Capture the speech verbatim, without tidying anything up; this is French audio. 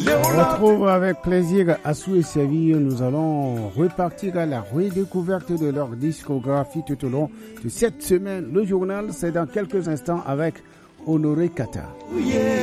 On retrouve avec plaisir Assou et Séville. Nous allons repartir à la redécouverte de leur discographie tout au long de cette semaine. Le journal, c'est dans quelques instants avec Honoré Kata.